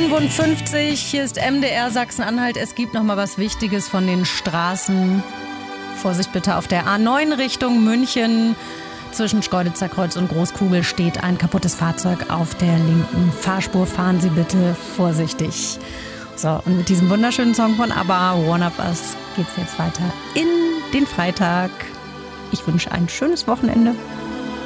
8:55 hier ist MDR Sachsen-Anhalt. Es gibt noch mal was Wichtiges von den Straßen. Vorsicht bitte, auf der A9 Richtung München. Zwischen Schkeuditzer Kreuz und Großkugel steht ein kaputtes Fahrzeug auf der linken Fahrspur. Fahren Sie bitte vorsichtig. So, und mit diesem wunderschönen Song von ABBA, One of Us, geht's jetzt weiter in den Freitag. Ich wünsche ein schönes Wochenende.